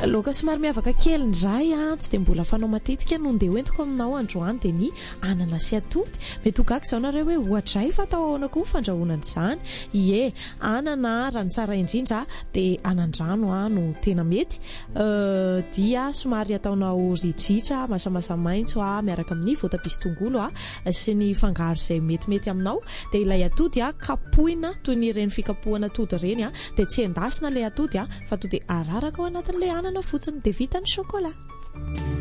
laoka somary miavaka kelindray tsy dia mbola fanao matetika no ndeha hoentiko aminao androany dia ny anana sy atody. Mety ho gaga izao nareo hoe ohatray fa atao ahoana koa fandrahoana izany. Ie, anana raha ny tsara indrindra dia anan-drano no tena mety. Dia somary ataonao ridritra masamasa maitso miaraka amin'ny voatabia sy tongolo sy ny fangaro izay metimety aminao. Dia ilay atody kapohina toy ny ireny fikapohana atody ireny dia tsy endasina ilay atody fa to dia araraka ao anatin'ilay anana fotsiny dia vita ny chocolat.